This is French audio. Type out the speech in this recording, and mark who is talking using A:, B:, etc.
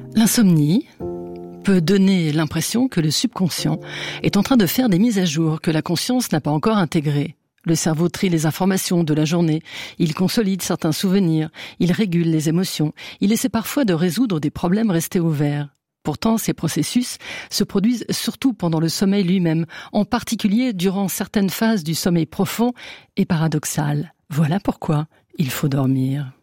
A: L'insomnie peut donner l'impression que le subconscient est en train de faire des mises à jour que la conscience n'a pas encore intégrées. Le cerveau trie les informations de la journée, il consolide certains souvenirs, il régule les émotions, il essaie parfois de résoudre des problèmes restés ouverts. Pourtant, ces processus se produisent surtout pendant le sommeil lui-même, en particulier durant certaines phases du sommeil profond et paradoxal. Voilà pourquoi il faut dormir.